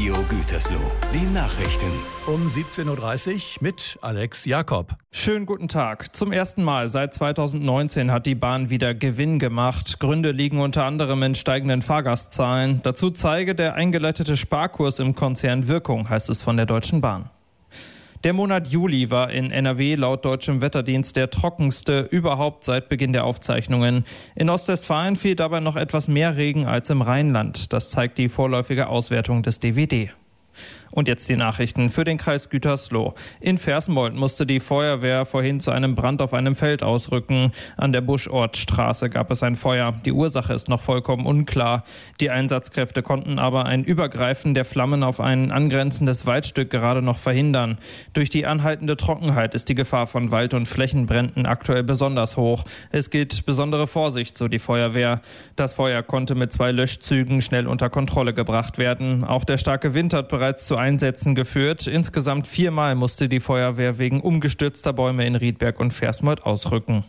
Radio Gütersloh. Die Nachrichten. Um 17.30 Uhr mit Alex Jakob. Schönen guten Tag. Zum ersten Mal seit 2019 hat die Bahn wieder Gewinn gemacht. Gründe liegen unter anderem in steigenden Fahrgastzahlen. Dazu zeige der eingeleitete Sparkurs im Konzern Wirkung, heißt es von der Deutschen Bahn. Der Monat Juli war in NRW laut deutschem Wetterdienst der trockenste überhaupt seit Beginn der Aufzeichnungen. In Ostwestfalen fiel dabei noch etwas mehr Regen als im Rheinland. Das zeigt die vorläufige Auswertung des DWD. Und jetzt die Nachrichten für den Kreis Gütersloh. In Versmold musste die Feuerwehr vorhin zu einem Brand auf einem Feld ausrücken. An der Buschortstraße gab es ein Feuer. Die Ursache ist noch vollkommen unklar. Die Einsatzkräfte konnten aber ein Übergreifen der Flammen auf ein angrenzendes Waldstück gerade noch verhindern. Durch die anhaltende Trockenheit ist die Gefahr von Wald- und Flächenbränden aktuell besonders hoch. Es gilt besondere Vorsicht, so die Feuerwehr. Das Feuer konnte mit 2 Löschzügen schnell unter Kontrolle gebracht werden. Auch der starke Wind hat bereits zu Einsätzen geführt. Insgesamt 4-mal musste die Feuerwehr wegen umgestürzter Bäume in Riedberg und Versmold ausrücken.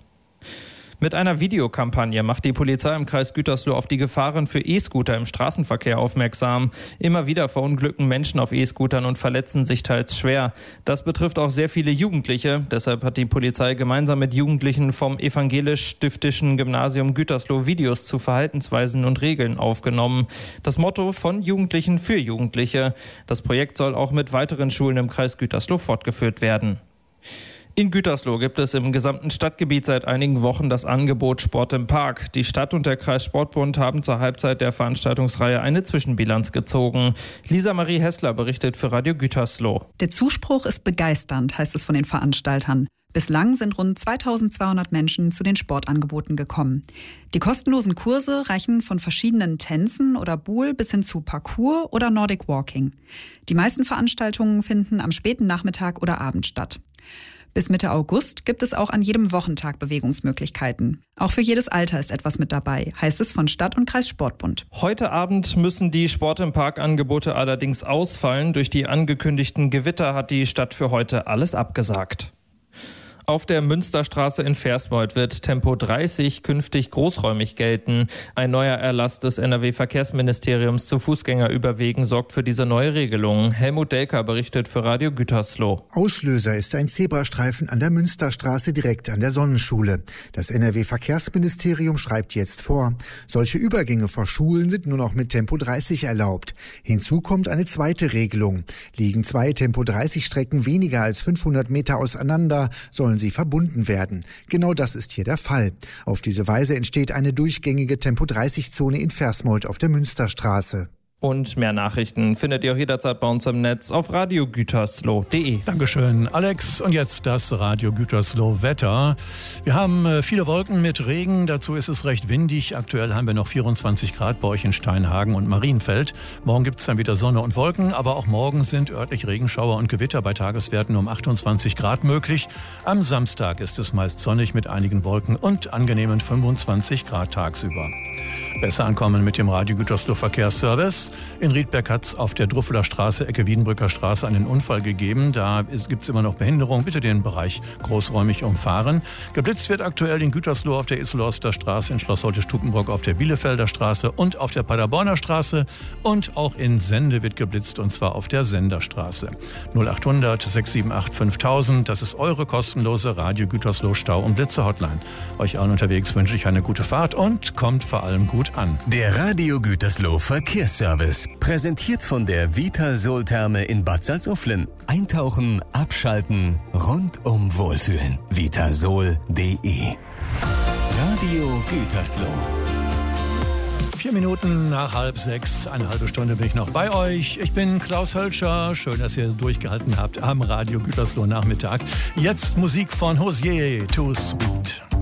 Mit einer Videokampagne macht die Polizei im Kreis Gütersloh auf die Gefahren für E-Scooter im Straßenverkehr aufmerksam. Immer wieder verunglücken Menschen auf E-Scootern und verletzen sich teils schwer. Das betrifft auch sehr viele Jugendliche. Deshalb hat die Polizei gemeinsam mit Jugendlichen vom Evangelisch-Stiftischen Gymnasium Gütersloh Videos zu Verhaltensweisen und Regeln aufgenommen. Das Motto: von Jugendlichen für Jugendliche. Das Projekt soll auch mit weiteren Schulen im Kreis Gütersloh fortgeführt werden. In Gütersloh gibt es im gesamten Stadtgebiet seit einigen Wochen das Angebot Sport im Park. Die Stadt und der Kreissportbund haben zur Halbzeit der Veranstaltungsreihe eine Zwischenbilanz gezogen. Lisa Marie Hessler berichtet für Radio Gütersloh. Der Zuspruch ist begeisternd, heißt es von den Veranstaltern. Bislang sind rund 2200 Menschen zu den Sportangeboten gekommen. Die kostenlosen Kurse reichen von verschiedenen Tänzen oder Boule bis hin zu Parkour oder Nordic Walking. Die meisten Veranstaltungen finden am späten Nachmittag oder Abend statt. Bis Mitte August gibt es auch an jedem Wochentag Bewegungsmöglichkeiten. Auch für jedes Alter ist etwas mit dabei, heißt es von Stadt- und Kreissportbund. Heute Abend müssen die Sport im Park-Angebote allerdings ausfallen. Durch die angekündigten Gewitter hat die Stadt für heute alles abgesagt. Auf der Münsterstraße in Versmold wird Tempo 30 künftig großräumig gelten. Ein neuer Erlass des NRW-Verkehrsministeriums zu Fußgängerüberwegen sorgt für diese neue Regelung. Helmut Delker berichtet für Radio Gütersloh. Auslöser ist ein Zebrastreifen an der Münsterstraße direkt an der Sonnenschule. Das NRW-Verkehrsministerium schreibt jetzt vor, solche Übergänge vor Schulen sind nur noch mit Tempo 30 erlaubt. Hinzu kommt eine zweite Regelung. Liegen 2 Tempo 30 Strecken weniger als 500 Meter auseinander, sollen sie verbunden werden. Genau das ist hier der Fall. Auf diese Weise entsteht eine durchgängige Tempo-30-Zone in Versmold auf der Münsterstraße. Und mehr Nachrichten findet ihr auch jederzeit bei uns im Netz auf radiogütersloh.de. Dankeschön, Alex. Und jetzt das Radio Gütersloh Wetter. Wir haben viele Wolken mit Regen. Dazu ist es recht windig. Aktuell haben wir noch 24 Grad bei euch in Steinhagen und Marienfeld. Morgen gibt es dann wieder Sonne und Wolken. Aber auch morgen sind örtlich Regenschauer und Gewitter bei Tageswerten um 28 Grad möglich. Am Samstag ist es meist sonnig mit einigen Wolken und angenehmen 25 Grad tagsüber. Besser ankommen mit dem Radio Gütersloh Verkehrsservice. In Riedberg hat es auf der Druffeler Straße, Ecke Wiedenbrücker Straße, einen Unfall gegeben. Da gibt es immer noch Behinderung. Bitte den Bereich großräumig umfahren. Geblitzt wird aktuell in Gütersloh auf der Iselhorster Straße, in Schloss Holte-Stukenbrock auf der Bielefelder Straße und auf der Paderborner Straße. Und auch in Sende wird geblitzt, und zwar auf der Senderstraße. 0800 678 5000, das ist eure kostenlose Radio Gütersloh Stau- und Blitze-Hotline. Euch allen unterwegs wünsche ich eine gute Fahrt und kommt vor allem gut an. Der Radio Gütersloh Verkehrsservice, präsentiert von der Vitasol-Therme in Bad Salzuflen. Eintauchen, abschalten, rundum wohlfühlen. Vitasol.de. Radio Gütersloh. 4 Minuten nach 5:30, eine halbe Stunde bin ich noch bei euch. Ich bin Klaus Hölscher. Schön, dass ihr durchgehalten habt am Radio Gütersloh Nachmittag. Jetzt Musik von Hosier, Too Sweet.